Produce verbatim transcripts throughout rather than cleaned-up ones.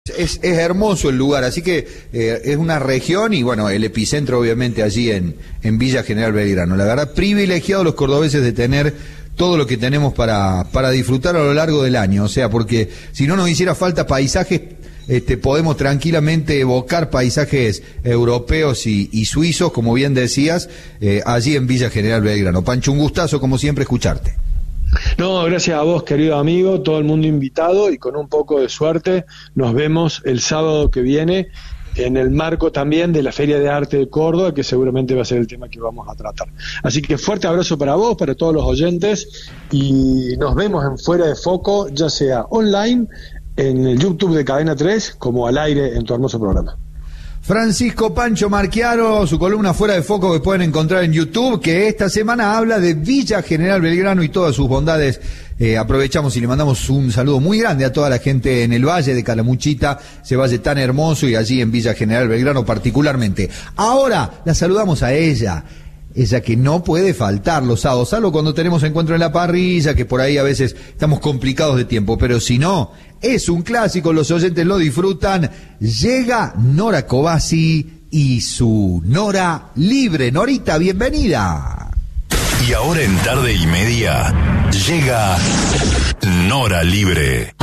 Es, es hermoso el lugar, así que eh, es una región y bueno, el epicentro obviamente allí en, en Villa General Belgrano. La verdad, privilegiados los cordobeses de tener todo lo que tenemos para, para disfrutar a lo largo del año, o sea, porque si no nos hiciera falta paisajes, este, podemos tranquilamente evocar paisajes europeos y, y suizos, como bien decías, eh, allí en Villa General Belgrano. Pancho, un gustazo como siempre escucharte. No, gracias a vos, querido amigo, todo el mundo invitado, y con un poco de suerte nos vemos el sábado que viene en el marco también de la Feria de Arte de Córdoba, que seguramente va a ser el tema que vamos a tratar. Así que fuerte abrazo para vos, para todos los oyentes, y nos vemos en Fuera de Foco, ya sea online, en el YouTube de Cadena tres, como al aire en tu hermoso programa. Francisco Pancho Marchiaro, su columna Fuera de Foco que pueden encontrar en YouTube, que esta semana habla de Villa General Belgrano y todas sus bondades. Eh, aprovechamos y le mandamos un saludo muy grande a toda la gente en el Valle de Calamuchita, ese valle tan hermoso, y allí en Villa General Belgrano particularmente. Ahora la saludamos a ella. Ella que no puede faltar los sábados, salvo cuando tenemos encuentro en la parrilla, que por ahí a veces estamos complicados de tiempo, pero si no, es un clásico, los oyentes lo disfrutan. Llega Nora Cobasi y su Nora Libre. Norita, bienvenida. Y ahora en Tarde y Media, llega Nora Libre.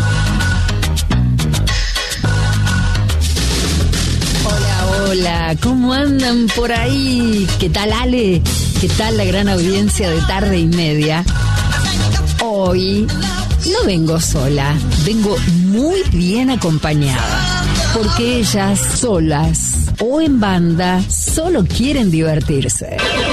Hola, ¿cómo andan por ahí? ¿Qué tal, Ale? ¿Qué tal la gran audiencia de Tarde y Media? Hoy no vengo sola, vengo muy bien acompañada, porque ellas solas o en banda solo quieren divertirse.